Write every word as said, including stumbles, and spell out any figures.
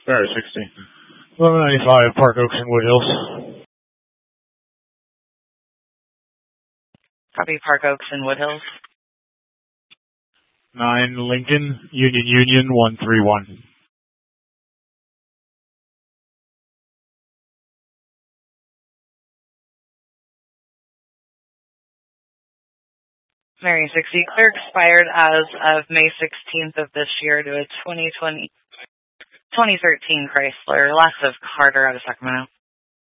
Barry sixty. eleven ninety-five, Park Oaks and Wood Hills. Copy, Park Oaks and Wood Hills. nine Lincoln, Union Union, one three one. Mary sixty, clear expired as of May sixteenth of this year to a twenty twenty, twenty thirteen Chrysler, last of Carter out of Sacramento.